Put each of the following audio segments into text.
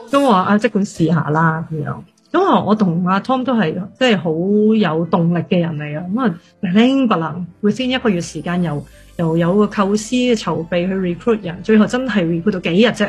咁我話啊，即管試下啦咁樣。咁我同阿 Tom 都係即係好有動力嘅人嚟嘅，咁啊零不能 within 一個月時間又有個構思嘅籌備去 recruit 人，最後真係 recruit 到幾日啫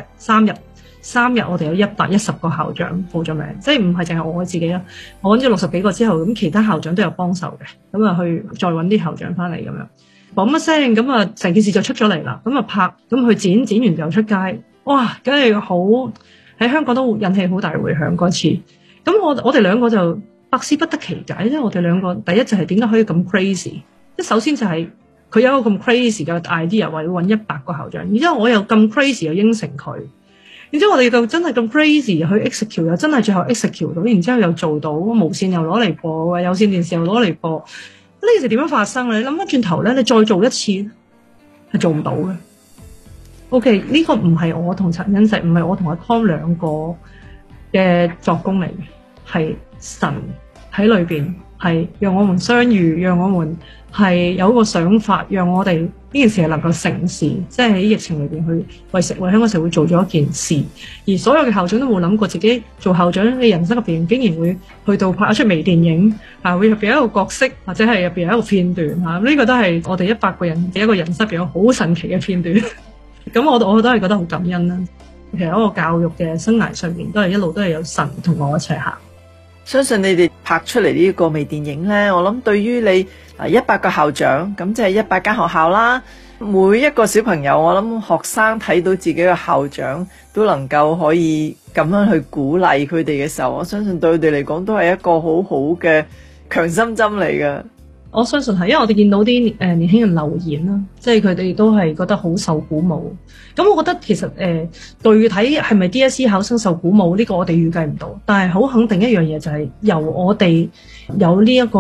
，3日我哋有110個校長報咗名，即係唔係淨係我自己啦，我揾咗60幾個之後，咁其他校長都有幫手嘅，咁啊去再揾啲校長翻嚟咁樣，嘣一聲咁啊成件事就出咗嚟啦，咁啊拍，咁去剪完就出街，哇，梗係好喺香港都引起好大迴響嗰次。咁我哋兩個就百思不得其解，因為我哋兩個第一就係點解可以咁 crazy， 即首先就係佢有一個咁 crazy 嘅 idea 話要揾100個校長，然之後我又咁 crazy 又應承佢，然之後我哋就真係咁 crazy 去 execute， 又真係最後 execute 到，然之後又做到無線又攞嚟播，有線電視又攞嚟播，呢件事點樣發生咧？你諗翻轉頭咧，你再做一次係做唔到嘅。OK， 呢個唔係我同陳欣石，唔係我同阿 Tom 兩個嘅作工嚟嘅。係神喺裏邊，係讓我們相遇，讓我們係有一個想法，讓我哋呢件事係能夠成事，即係喺疫情裏邊去為香港社會做咗一件事。而所有嘅校長都冇諗過自己做校長嘅人生入邊，竟然會去到拍一出微電影，會入邊有一個角色，或者係入邊有一個片段嚇。呢個都係我哋100個人嘅一個人生入邊有好神奇嘅片段。咁我都係覺得好感恩啦。其實一個教育嘅生涯上面，都係一路都係有神同我一齊行。 相信你哋拍出嚟呢個微電影呢，我諗對於你100個校長，咁即係100間學校啦，每一個小朋友，我諗學生睇到自己嘅校長都能夠可以咁樣去鼓勵佢哋嘅時候，我相信對佢哋嚟講都係一個好好嘅強心針嚟嘅。 我相信係，因為我哋見到啲年輕人留言啦，即係佢哋都係覺得好受鼓舞。咁我覺得其實具體係咪 DSE 考生受鼓舞呢個我哋預計唔到，但係好肯定一樣嘢就係由我哋有呢一個